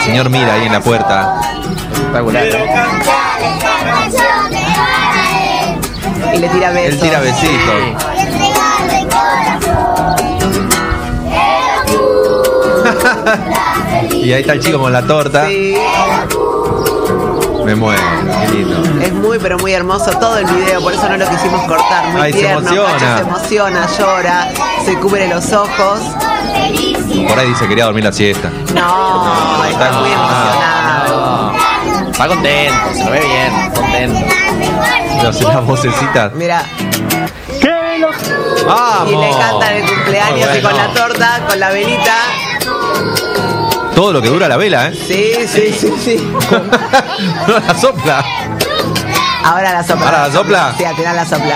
señor mira ahí en la puerta. Espectacular. Y le tira besos. Él tira besitos. Y ahí está el chico con la torta. Sí. Me muero, qué lindo. Es muy, pero muy hermoso todo el video, por eso no lo quisimos cortar. Muy Ay, se tierno, emociona. Cacho se emociona, llora, se cubre los ojos. Por ahí dice quería dormir la siesta. No, está muy emocionado. Está contento, se lo ve bien, contento. No sé, las vocecitas. Mira, ¡Vamos! y le cantan el cumpleaños Muy y con bueno. la torta, con la velita. Todo lo que dura la vela, ¿eh? Sí. No la sopla. Ahora la sopla. ¿Ahora la sopla? Sí, al final la sopla.